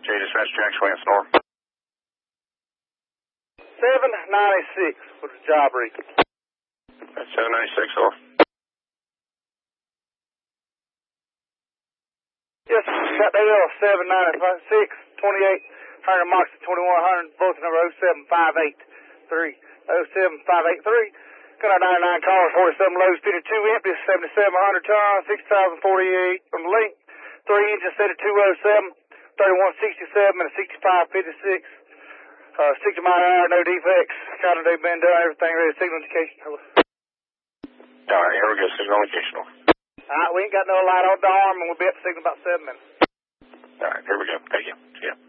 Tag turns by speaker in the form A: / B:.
A: Okay, dispatch Jack Lance North.
B: 796 for the job read.
A: That's 796 off.
B: Yes, got that 796, 2800 Moxie 2100, both number 07583. 07583. Got our 99 cars, 47 loads, 52 empty, 7,700 tons, 6,048 on the link. 3 engines set at 207, 3167, and a 6556. 60 mile an hour, no defects. Counter day been done, everything ready. Signal indication.
A: Alright, here we go, signal indication.
B: Alright, we ain't got no light on the arm, and we'll be at the signal about 7 minutes.
A: Alright, here we go. Thank you. Yeah.